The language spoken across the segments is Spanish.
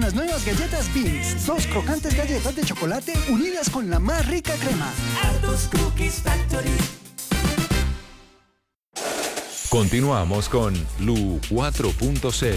las nuevas galletas Beans. 2 crocantes galletas de chocolate unidas con la más rica crema. Arduz Cookies Factory. Continuamos con Lu 4.0.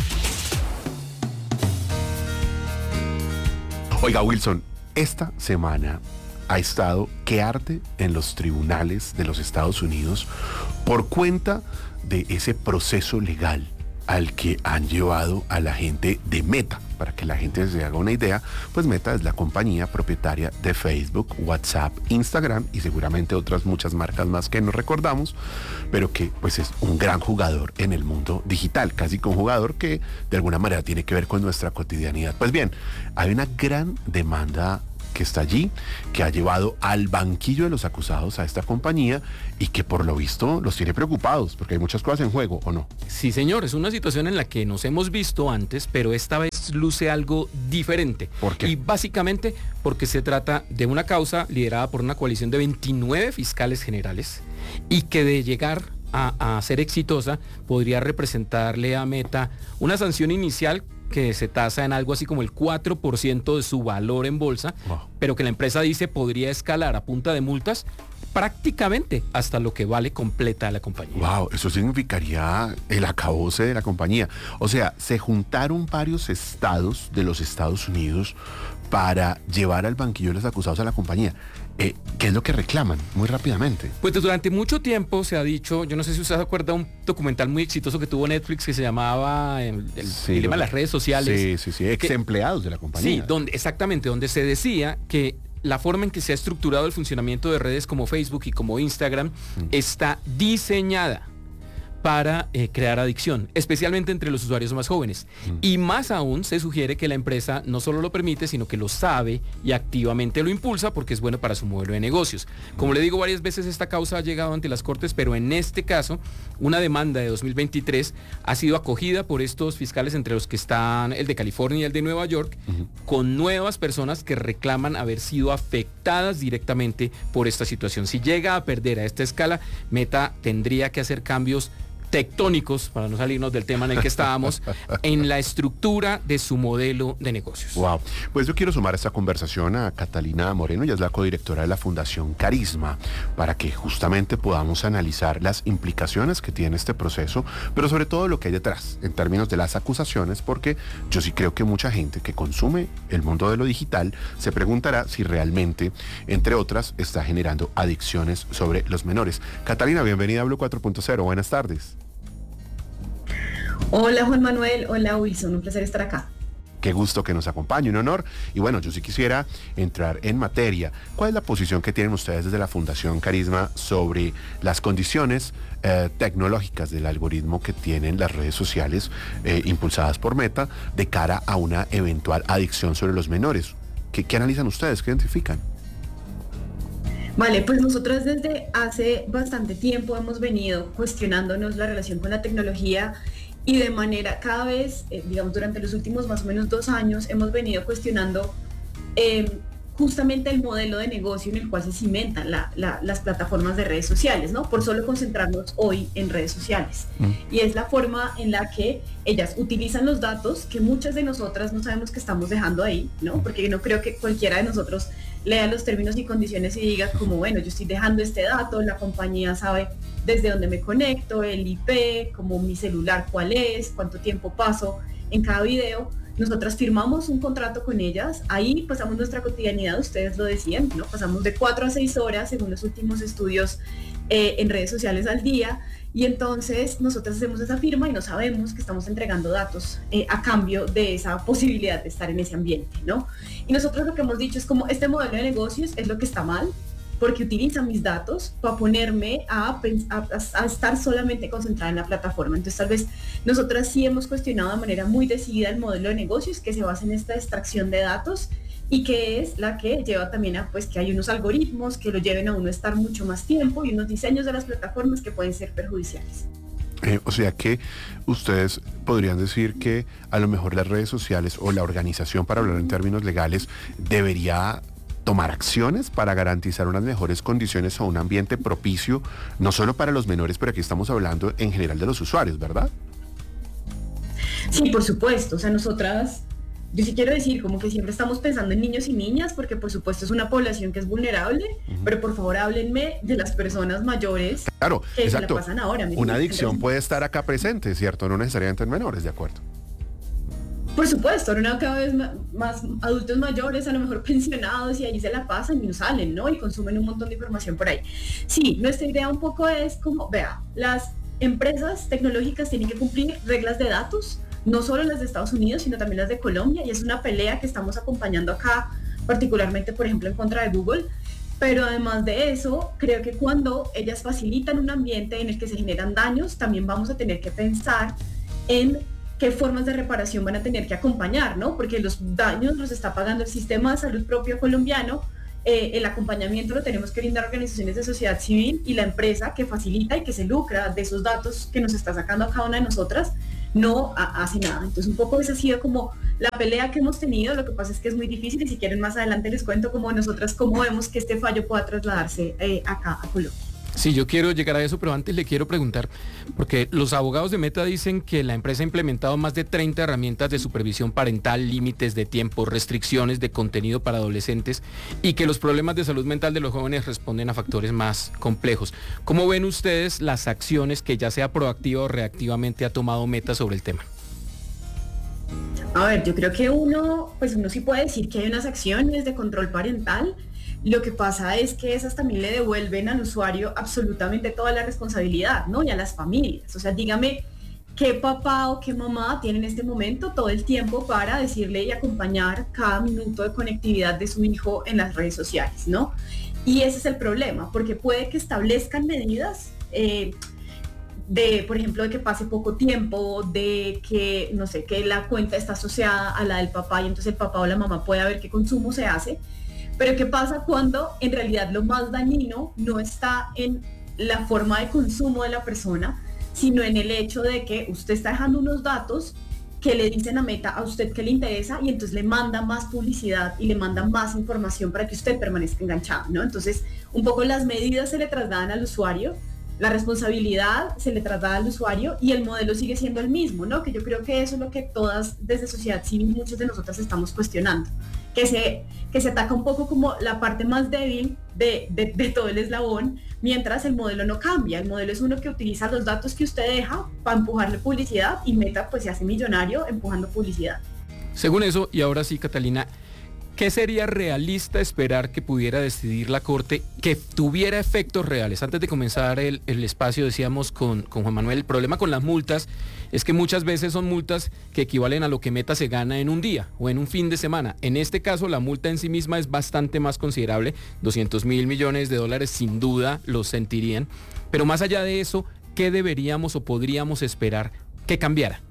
Oiga, Wilson, esta semana ha estado que arde en los tribunales de los Estados Unidos por cuenta de ese proceso legal al que han llevado a la gente de Meta. Para que la gente se haga una idea, pues Meta es la compañía propietaria de Facebook, WhatsApp, Instagram y seguramente otras muchas marcas más que no recordamos, pero que pues es un gran jugador en el mundo digital, casi que un jugador que de alguna manera tiene que ver con nuestra cotidianidad. Pues bien, hay una gran demanda que está allí, que ha llevado al banquillo de los acusados a esta compañía y que por lo visto los tiene preocupados, porque hay muchas cosas en juego, ¿o no? Sí, señor, es una situación en la que nos hemos visto antes, pero esta vez luce algo diferente. ¿Por qué? Y básicamente porque se trata de una causa liderada por una coalición de 29 fiscales generales y que de llegar a ser exitosa podría representarle a Meta una sanción inicial que se tasa en algo así como el 4% de su valor en bolsa, wow, pero que la empresa dice podría escalar a punta de multas prácticamente hasta lo que vale completa la compañía. Wow, eso significaría el acabose de la compañía. O sea, se juntaron varios estados de los Estados Unidos para llevar al banquillo de los acusados a la compañía. ¿Qué es lo que reclaman? Muy rápidamente. Pues durante mucho tiempo se ha dicho, yo no sé si usted se acuerda, un documental muy exitoso que tuvo Netflix que se llamaba el dilema de las redes sociales. Sí, ex empleados de la compañía. Sí, exactamente, donde se decía que la forma en que se ha estructurado el funcionamiento de redes como Facebook y como Instagram está diseñada para crear adicción, especialmente entre los usuarios más jóvenes. Y más aún se sugiere que la empresa no solo lo permite, sino que lo sabe y activamente lo impulsa porque es bueno para su modelo de negocios. Como le digo varias veces, esta causa ha llegado ante las cortes, pero en este caso, una demanda de 2023 ha sido acogida por estos fiscales, entre los que están el de California y el de Nueva York, con nuevas personas que reclaman haber sido afectadas directamente por esta situación. Si llega a perder a esta escala, Meta tendría que hacer cambios tectónicos, para no salirnos del tema en el que estábamos, en la estructura de su modelo de negocios. Wow. Pues yo quiero sumar a esta conversación a Catalina Moreno, ella es la codirectora de la Fundación Carisma, para que justamente podamos analizar las implicaciones que tiene este proceso, pero sobre todo lo que hay detrás, en términos de las acusaciones, porque yo sí creo que mucha gente que consume el mundo de lo digital se preguntará si realmente, entre otras, está generando adicciones sobre los menores. Catalina, bienvenida a Blue 4.0, buenas tardes. Hola Juan Manuel, hola Wilson, un placer estar acá. Qué gusto que nos acompañe, un honor. Y bueno, yo sí quisiera entrar en materia. ¿Cuál es la posición que tienen ustedes desde la Fundación Carisma sobre las condiciones tecnológicas del algoritmo que tienen las redes sociales impulsadas por Meta de cara a una eventual adicción sobre los menores? ¿Qué analizan ustedes? ¿Qué identifican? Vale, pues nosotros desde hace bastante tiempo hemos venido cuestionándonos la relación con la tecnología y de manera cada vez, digamos durante los últimos más o menos 2 años, hemos venido cuestionando justamente el modelo de negocio en el cual se cimentan las plataformas de redes sociales, ¿no? Por solo concentrarnos hoy en redes sociales. Y es la forma en la que ellas utilizan los datos que muchas de nosotras no sabemos que estamos dejando ahí, ¿no? Porque yo no creo que cualquiera de nosotros lea los términos y condiciones y diga como, bueno, yo estoy dejando este dato, la compañía sabe desde dónde me conecto, el IP, como mi celular cuál es, cuánto tiempo paso en cada video. Nosotras firmamos un contrato con ellas, ahí pasamos nuestra cotidianidad, ustedes lo decían, ¿no? Pasamos de 4 a 6 horas, según los últimos estudios, en redes sociales al día, y entonces nosotras hacemos esa firma y no sabemos que estamos entregando datos a cambio de esa posibilidad de estar en ese ambiente, ¿no? Y nosotros lo que hemos dicho es como este modelo de negocios es lo que está mal, porque utilizan mis datos para ponerme a estar solamente concentrada en la plataforma. Entonces tal vez nosotras sí hemos cuestionado de manera muy decidida el modelo de negocios que se basa en esta extracción de datos y que es la que lleva también a pues que hay unos algoritmos que lo lleven a uno a estar mucho más tiempo y unos diseños de las plataformas que pueden ser perjudiciales. O sea que ustedes podrían decir que a lo mejor las redes sociales o la organización, para hablar en términos legales, debería tomar acciones para garantizar unas mejores condiciones o un ambiente propicio, no solo para los menores, pero aquí estamos hablando en general de los usuarios, ¿verdad? Sí, por supuesto. O sea, nosotras yo sí quiero decir, como que siempre estamos pensando en niños y niñas, porque por supuesto es una población que es vulnerable, pero por favor háblenme de las personas mayores Claro, que exacto. se la pasan ahora. Una adicción puede estar acá presente, ¿cierto? No necesariamente en menores, ¿de acuerdo? Por supuesto, ahora cada vez más adultos mayores, a lo mejor pensionados, y ahí se la pasan y no salen, ¿no? Y consumen un montón de información por ahí. Sí, nuestra idea un poco es como, vea, las empresas tecnológicas tienen que cumplir reglas de datos, no solo las de Estados Unidos, sino también las de Colombia, y es una pelea que estamos acompañando acá, particularmente, por ejemplo, en contra de Google. Pero además de eso, creo que cuando ellas facilitan un ambiente en el que se generan daños, también vamos a tener que pensar en qué formas de reparación van a tener que acompañar, ¿no? Porque los daños los está pagando el sistema de salud propio colombiano, el acompañamiento lo tenemos que brindar organizaciones de sociedad civil, y la empresa que facilita y que se lucra de esos datos que nos está sacando a cada una de nosotras no hace nada. Entonces un poco esa ha sido como la pelea que hemos tenido. Lo que pasa es que es muy difícil, y si quieren más adelante les cuento cómo nosotras, cómo vemos que este fallo pueda trasladarse acá a Colombia. Sí, yo quiero llegar a eso, pero antes le quiero preguntar, porque los abogados de Meta dicen que la empresa ha implementado más de 30 herramientas de supervisión parental, límites de tiempo, restricciones de contenido para adolescentes, y que los problemas de salud mental de los jóvenes responden a factores más complejos. ¿Cómo ven ustedes las acciones que, ya sea proactiva o reactivamente, ha tomado Meta sobre el tema? A ver, yo creo que uno sí puede decir que hay unas acciones de control parental. Lo que pasa es que esas también le devuelven al usuario absolutamente toda la responsabilidad, ¿no? Y a las familias. O sea, dígame qué papá o qué mamá tiene en este momento todo el tiempo para decirle y acompañar cada minuto de conectividad de su hijo en las redes sociales, ¿no? Y ese es el problema, porque puede que establezcan medidas por ejemplo, de que pase poco tiempo, de que, no sé, que la cuenta está asociada a la del papá, y entonces el papá o la mamá puede ver qué consumo se hace. Pero ¿qué pasa cuando en realidad lo más dañino no está en la forma de consumo de la persona, sino en el hecho de que usted está dejando unos datos que le dicen a Meta a usted que le interesa, y entonces le manda más publicidad y le manda más información para que usted permanezca enganchado, ¿no? Entonces, un poco las medidas se le trasladan al usuario, la responsabilidad se le traslada al usuario, y el modelo sigue siendo el mismo, ¿no? Que yo creo que eso es lo que todas desde sociedad civil, muchas de nosotras estamos cuestionando, que se ataca un poco como la parte más débil de todo el eslabón, mientras el modelo no cambia. El modelo es uno que utiliza los datos que usted deja para empujarle publicidad, y Meta pues se hace millonario empujando publicidad. Según eso, y ahora sí, Catalina, ¿qué sería realista esperar que pudiera decidir la Corte que tuviera efectos reales? Antes de comenzar el espacio decíamos con Juan Manuel, el problema con las multas es que muchas veces son multas que equivalen a lo que Meta se gana en un día o en un fin de semana. En este caso la multa en sí misma es bastante más considerable, 200.000 millones de dólares sin duda los sentirían, pero más allá de eso, ¿qué deberíamos o podríamos esperar que cambiara?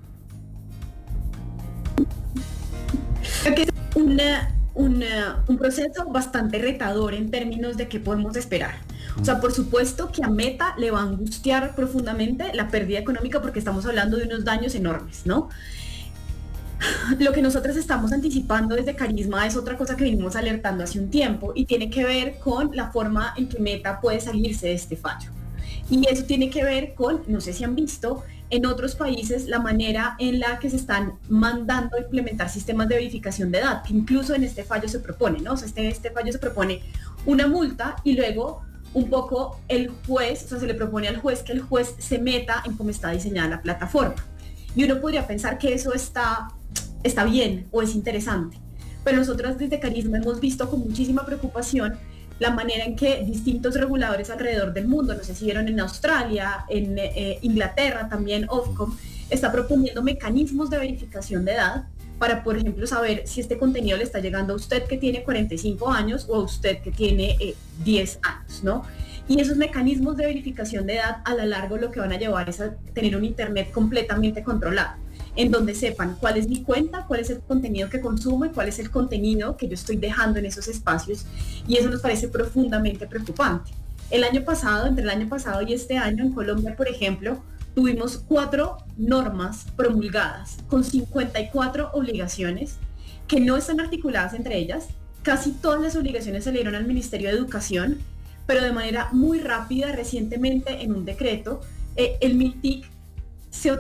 Creo que es un proceso bastante retador en términos de qué podemos esperar. O sea, por supuesto que a Meta le va a angustiar profundamente la pérdida económica, porque estamos hablando de unos daños enormes, ¿no? Lo que nosotros estamos anticipando desde Carisma es otra cosa que venimos alertando hace un tiempo, y tiene que ver con la forma en que Meta puede salirse de este fallo. Y eso tiene que ver con, no sé si han visto, en otros países la manera en la que se están mandando a implementar sistemas de verificación de edad, que incluso en este fallo se propone, ¿no? O sea, este fallo se propone una multa, y luego un poco el juez, o sea, se le propone al juez que el juez se meta en cómo está diseñada la plataforma. Y uno podría pensar que eso está bien o es interesante, pero nosotros desde Carisma hemos visto con muchísima preocupación la manera en que distintos reguladores alrededor del mundo, no sé si vieron en Australia, en Inglaterra también, Ofcom, está proponiendo mecanismos de verificación de edad para, por ejemplo, saber si este contenido le está llegando a usted que tiene 45 años o a usted que tiene 10 años, ¿no? Y esos mecanismos de verificación de edad a la larga lo que van a llevar es a tener un internet completamente controlado, en donde sepan cuál es mi cuenta, cuál es el contenido que consumo y cuál es el contenido que yo estoy dejando en esos espacios, y eso nos parece profundamente preocupante. Entre el año pasado y este año en Colombia, por ejemplo, tuvimos 4 normas promulgadas con 54 obligaciones que no están articuladas entre ellas. Casi todas las obligaciones salieron al Ministerio de Educación, pero de manera muy rápida, recientemente en un decreto, el MINTIC se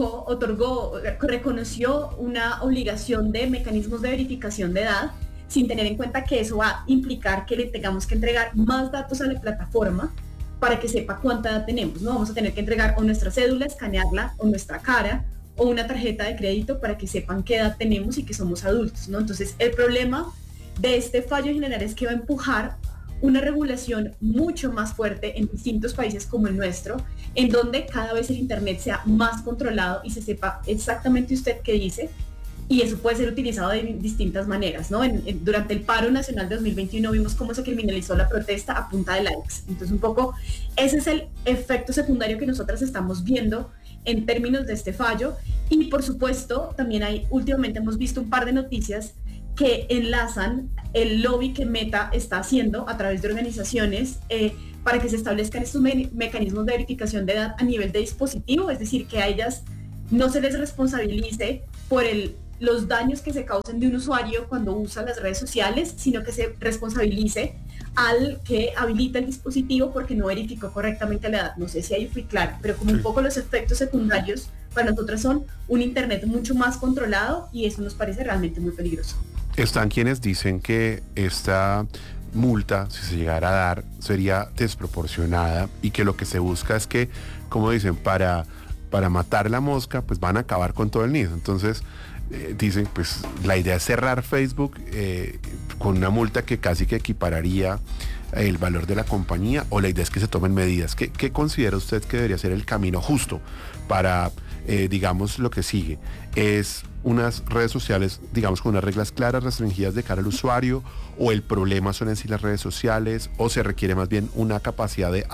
reconoció una obligación de mecanismos de verificación de edad, sin tener en cuenta que eso va a implicar que le tengamos que entregar más datos a la plataforma para que sepa cuánta edad tenemos, ¿no? Vamos a tener que entregar o nuestra cédula, escanearla, o nuestra cara, o una tarjeta de crédito para que sepan qué edad tenemos y que somos adultos, ¿no? Entonces, el problema de este fallo general es que va a empujar una regulación mucho más fuerte en distintos países como el nuestro, en donde cada vez el Internet sea más controlado y se sepa exactamente usted qué dice, y eso puede ser utilizado de distintas maneras, ¿no? Durante el paro nacional de 2021 vimos cómo se criminalizó la protesta a punta de likes. Entonces, un poco ese es el efecto secundario que nosotras estamos viendo en términos de este fallo. Y por supuesto, también últimamente hemos visto un par de noticias que enlazan el lobby que Meta está haciendo a través de organizaciones para que se establezcan estos mecanismos de verificación de edad a nivel de dispositivo, es decir, que a ellas no se les responsabilice por los daños que se causen de un usuario cuando usa las redes sociales, sino que se responsabilice al que habilita el dispositivo porque no verificó correctamente la edad. No sé si ahí fui claro, pero como un poco los efectos secundarios para nosotros son un Internet mucho más controlado, y eso nos parece realmente muy peligroso. Están quienes dicen que esta multa, si se llegara a dar, sería desproporcionada y que lo que se busca es que, como dicen, para matar la mosca, pues van a acabar con todo el nido. Entonces, dicen, pues la idea es cerrar Facebook con una multa que casi que equipararía el valor de la compañía, o la idea es que se tomen medidas. ¿Qué considera usted que debería ser el camino justo para, digamos, lo que sigue? ¿Es unas redes sociales, digamos, con unas reglas claras, restringidas de cara al usuario, o el problema son en sí las redes sociales, o se requiere más bien una capacidad de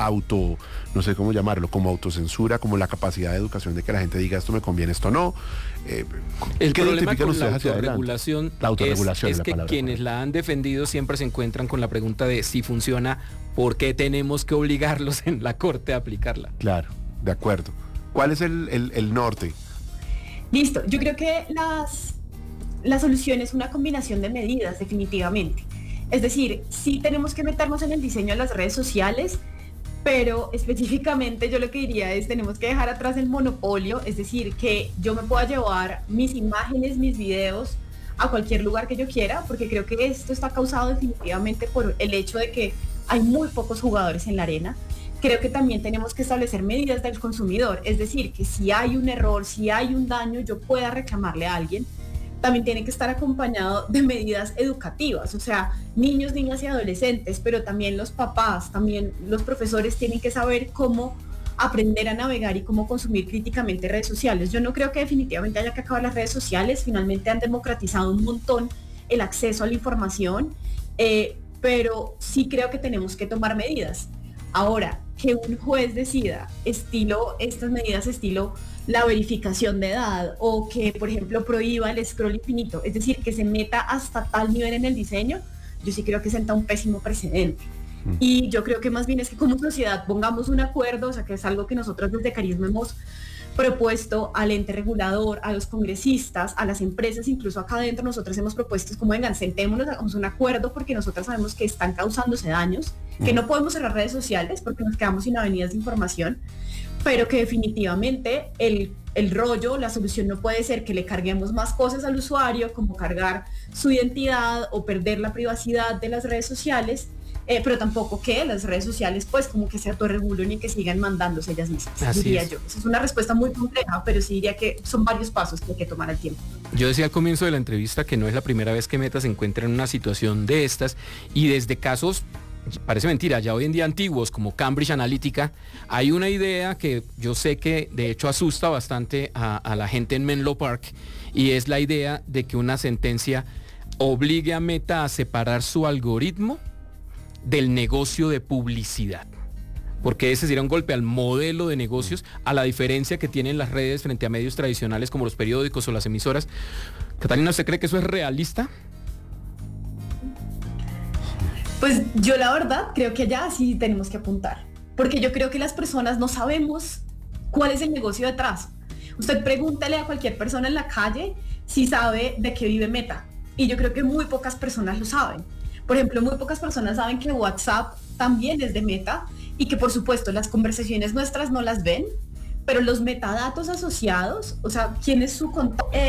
no sé cómo llamarlo, como autocensura, como la capacidad de educación de que la gente diga esto me conviene, esto no? El problema con la autorregulación, es que quienes la han defendido siempre se encuentran con la pregunta de si funciona, ¿por qué tenemos que obligarlos en la corte a aplicarla? Claro, de acuerdo. ¿Cuál es el norte? Listo, yo creo que la solución es una combinación de medidas, definitivamente. Es decir, sí tenemos que meternos en el diseño de las redes sociales, pero específicamente yo lo que diría es tenemos que dejar atrás el monopolio, es decir, que yo me pueda llevar mis imágenes, mis videos a cualquier lugar que yo quiera, porque creo que esto está causado definitivamente por el hecho de que hay muy pocos jugadores en la arena. Creo que también tenemos que establecer medidas del consumidor, es decir, que si hay un error, si hay un daño, yo pueda reclamarle a alguien. También tiene que estar acompañado de medidas educativas, o sea, niños, niñas y adolescentes, pero también los papás, también los profesores tienen que saber cómo aprender a navegar y cómo consumir críticamente redes sociales. Yo no creo que definitivamente haya que acabar las redes sociales, finalmente han democratizado un montón el acceso a la información, pero sí creo que tenemos que tomar medidas. Ahora, que un juez decida estas medidas estilo la verificación de edad, o que, por ejemplo, prohíba el scroll infinito, es decir, que se meta hasta tal nivel en el diseño, yo sí creo que senta un pésimo precedente. Y yo creo que más bien es que como sociedad pongamos un acuerdo, o sea, que es algo que nosotros desde Carisma hemos propuesto al ente regulador, a los congresistas, a las empresas, incluso acá adentro nosotros hemos propuesto, es como vengan, sentémonos, hagamos un acuerdo, porque nosotras sabemos que están causándose daños, que no podemos cerrar redes sociales porque nos quedamos sin avenidas de información, pero que definitivamente el rollo, la solución no puede ser que le carguemos más cosas al usuario, como cargar su identidad o perder la privacidad de las redes sociales, pero tampoco que las redes sociales pues como que se autorregulen y que sigan mandándose ellas mismas, diría yo. Esa es una respuesta muy compleja, pero sí diría que son varios pasos que hay que tomar al tiempo. Yo decía al comienzo de la entrevista que no es la primera vez que Meta se encuentra en una situación de estas, y desde casos, parece mentira, ya hoy en día antiguos como Cambridge Analytica, hay una idea que yo sé que de hecho asusta bastante a la gente en Menlo Park, y es la idea de que una sentencia obligue a Meta a separar su algoritmo del negocio de publicidad, porque ese sería un golpe al modelo de negocios, a la diferencia que tienen las redes frente a medios tradicionales como los periódicos o las emisoras. Catalina, ¿usted cree que eso es realista? Pues yo la verdad creo que allá sí tenemos que apuntar, porque yo creo que las personas no sabemos cuál es el negocio detrás. Usted pregúntale a cualquier persona en la calle si sabe de qué vive Meta, y yo creo que muy pocas personas lo saben. Por ejemplo, muy pocas personas saben que WhatsApp también es de Meta, y que por supuesto las conversaciones nuestras no las ven, pero los metadatos asociados, o sea, quién es su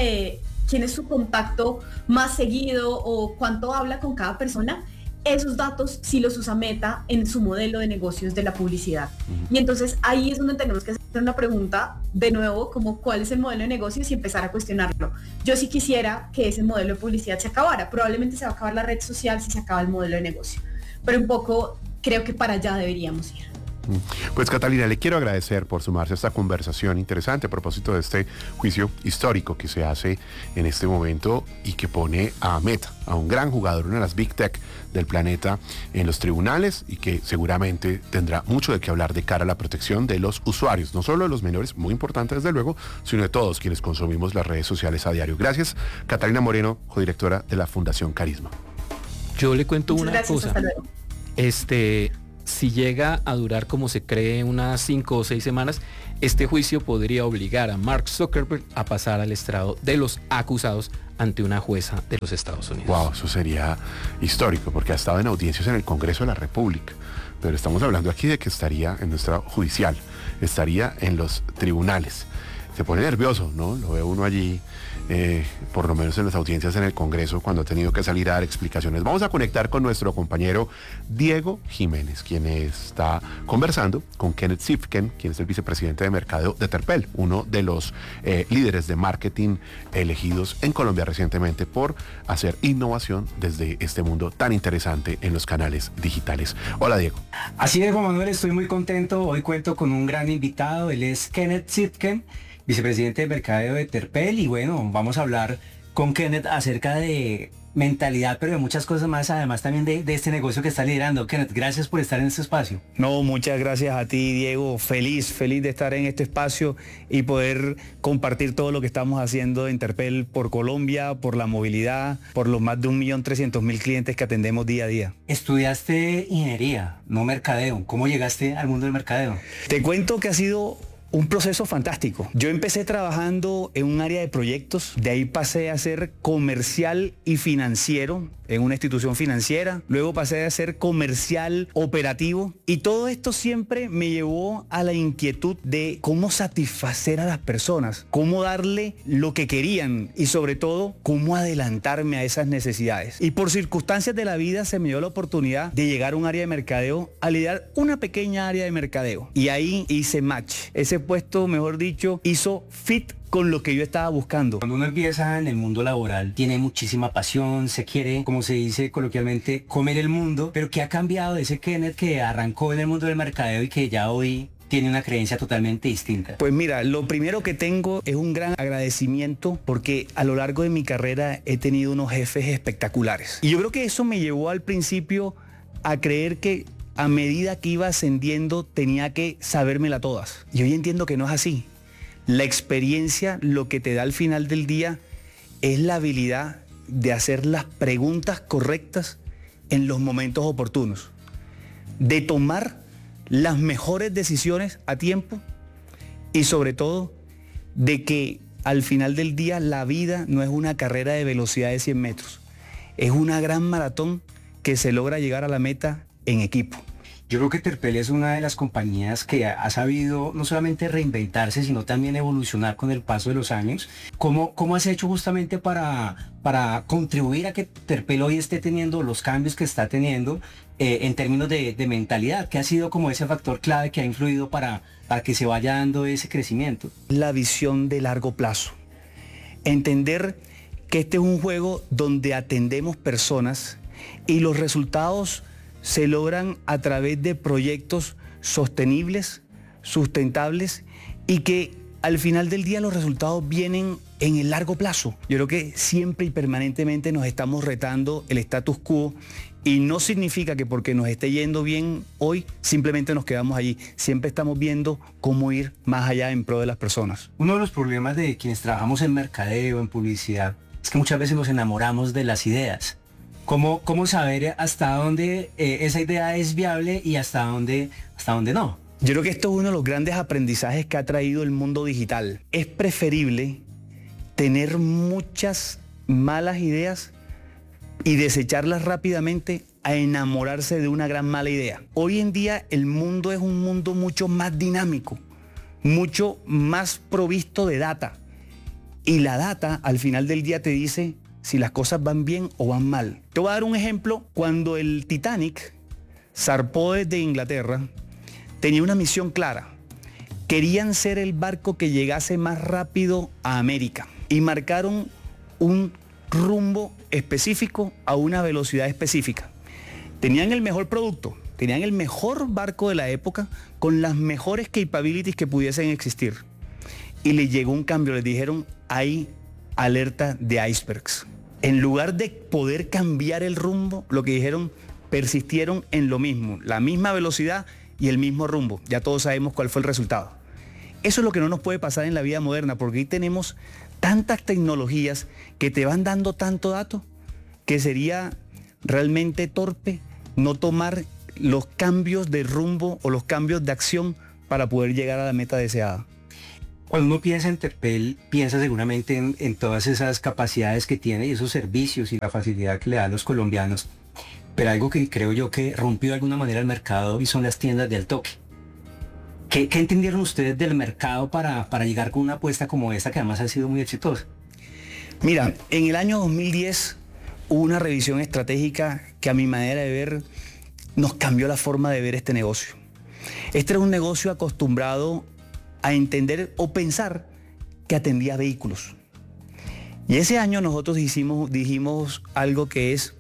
contacto más seguido o cuánto habla con cada persona, esos datos sí los usa Meta en su modelo de negocios de la publicidad. Y entonces ahí es donde tenemos que hacer una pregunta de nuevo, como cuál es el modelo de negocios y empezar a cuestionarlo. Yo sí quisiera que ese modelo de publicidad se acabara. Probablemente se va a acabar la red social si se acaba el modelo de negocio. Pero un poco creo que para allá deberíamos ir. Pues Catalina, le quiero agradecer por sumarse a esta conversación interesante a propósito de este juicio histórico que se hace en este momento y que pone a Meta, a un gran jugador, una de las Big Tech del planeta, en los tribunales y que seguramente tendrá mucho de qué hablar de cara a la protección de los usuarios, no solo de los menores, muy importante desde luego, sino de todos quienes consumimos las redes sociales a diario. Gracias, Catalina Moreno, codirectora de la Fundación Carisma. Yo le cuento Muchas una gracias, cosa. hasta luego. Si llega a durar como se cree unas 5 o 6 semanas, este juicio podría obligar a Mark Zuckerberg a pasar al estrado de los acusados ante una jueza de los Estados Unidos. Wow, eso sería histórico porque ha estado en audiencias en el Congreso de la República. Pero estamos hablando aquí de que estaría en nuestra judicial, estaría en los tribunales. Se pone nervioso, ¿no? Lo ve uno allí, por lo menos en las audiencias en el Congreso, cuando ha tenido que salir a dar explicaciones. Vamos a conectar con nuestro compañero Diego Jiménez, quien está conversando con Kenneth Zifken, quien es el vicepresidente de mercadeo de Terpel, uno de los líderes de marketing elegidos en Colombia recientemente por hacer innovación desde este mundo tan interesante en los canales digitales. Hola, Diego. Así es, Juan Manuel, estoy muy contento. Hoy cuento con un gran invitado. Él es Kenneth Zifken, vicepresidente de mercadeo de Terpel, y bueno, vamos a hablar con Kenneth acerca de mentalidad, pero de muchas cosas más, además también de este negocio que está liderando. Kenneth, gracias por estar en este espacio. No, muchas gracias a ti, Diego. Feliz de estar en este espacio y poder compartir todo lo que estamos haciendo en Terpel por Colombia, por la movilidad, por los más de 1.300.000 clientes que atendemos día a día. Estudiaste ingeniería, no mercadeo. ¿Cómo llegaste al mundo del mercadeo? Te cuento que ha sido un proceso fantástico. Yo empecé trabajando en un área de proyectos, de ahí pasé a ser comercial y financiero en una institución financiera, luego pasé a ser comercial operativo y todo esto siempre me llevó a la inquietud de cómo satisfacer a las personas, cómo darle lo que querían y sobre todo cómo adelantarme a esas necesidades. Y por circunstancias de la vida se me dio la oportunidad de llegar a un área de mercadeo, a liderar una pequeña área de mercadeo y ahí hice match. Ese puesto, mejor dicho, hizo fit con lo que yo estaba buscando. Cuando uno empieza en el mundo laboral, tiene muchísima pasión, se quiere, como se dice coloquialmente, comer el mundo, pero ¿qué ha cambiado de ese Kenneth que arrancó en el mundo del mercadeo y que ya hoy tiene una creencia totalmente distinta? Pues mira, lo primero que tengo es un gran agradecimiento porque a lo largo de mi carrera he tenido unos jefes espectaculares. Y yo creo que eso me llevó al principio a creer que a medida que iba ascendiendo tenía que sabérmela todas. Y hoy entiendo que no es así. La experiencia lo que te da al final del día es la habilidad de hacer las preguntas correctas en los momentos oportunos, de tomar las mejores decisiones a tiempo y sobre todo de que al final del día la vida no es una carrera de velocidad de 100 metros, es una gran maratón que se logra llegar a la meta en equipo. Yo creo que Terpel es una de las compañías que ha sabido no solamente reinventarse, sino también evolucionar con el paso de los años. ¿Cómo has hecho justamente para contribuir a que Terpel hoy esté teniendo los cambios que está teniendo en términos de mentalidad? ¿Qué ha sido como ese factor clave que ha influido para que se vaya dando ese crecimiento? La visión de largo plazo. Entender que este es un juego donde atendemos personas y los resultados se logran a través de proyectos sostenibles, sustentables y que al final del día los resultados vienen en el largo plazo. Yo creo que siempre y permanentemente nos estamos retando el status quo y no significa que porque nos esté yendo bien hoy simplemente nos quedamos allí. Siempre estamos viendo cómo ir más allá en pro de las personas. Uno de los problemas de quienes trabajamos en mercadeo, en publicidad, es que muchas veces nos enamoramos de las ideas. ¿Cómo saber hasta dónde esa idea es viable y hasta dónde no? Yo creo que esto es uno de los grandes aprendizajes que ha traído el mundo digital. Es preferible tener muchas malas ideas y desecharlas rápidamente a enamorarse de una gran mala idea. Hoy en día el mundo es un mundo mucho más dinámico, mucho más provisto de data. Y la data al final del día te dice si las cosas van bien o van mal. Te voy a dar un ejemplo. Cuando el Titanic zarpó desde Inglaterra, tenía una misión clara. Querían ser el barco que llegase más rápido a América y marcaron un rumbo específico a una velocidad específica. Tenían el mejor producto, tenían el mejor barco de la época con las mejores capabilities que pudiesen existir. Y les llegó un cambio, les dijeron, hay alerta de icebergs. En lugar de poder cambiar el rumbo, lo que dijeron, persistieron en lo mismo, la misma velocidad y el mismo rumbo. Ya todos sabemos cuál fue el resultado. Eso es lo que no nos puede pasar en la vida moderna, porque hoy tenemos tantas tecnologías que te van dando tanto dato que sería realmente torpe no tomar los cambios de rumbo o los cambios de acción para poder llegar a la meta deseada. Cuando uno piensa en Terpel, piensa seguramente en todas esas capacidades que tiene y esos servicios y la facilidad que le da a los colombianos. Pero algo que creo yo que rompió de alguna manera el mercado y son las tiendas de al toque. ¿Qué entendieron ustedes del mercado para llegar con una apuesta como esta que además ha sido muy exitosa? Mira, en el año 2010 hubo una revisión estratégica que a mi manera de ver nos cambió la forma de ver este negocio. Este era un negocio acostumbrado a entender o pensar que atendía vehículos. Y ese año nosotros dijimos algo que es,